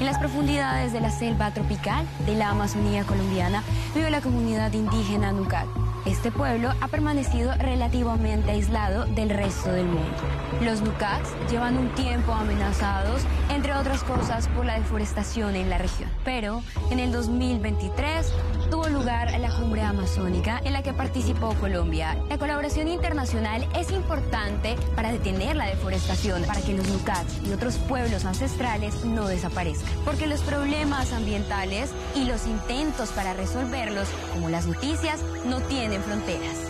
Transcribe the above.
las profundidades de la selva tropical de la Amazonía colombiana vive la comunidad indígena Nucat. Este pueblo ha permanecido relativamente aislado del resto del mundo. Los Nucats llevan un tiempo amenazados, entre otras cosas, por la deforestación en la región. Pero en el 2023 tuvo lugar la cumbre amazónica en la que participó Colombia. La colaboración internacional es importante para detener la deforestación, para que los Nucats y otros pueblos ancestrales no desaparezcan. Porque los problemas ambientales y los intentos para resolverlos, como las noticias, no tienen fronteras.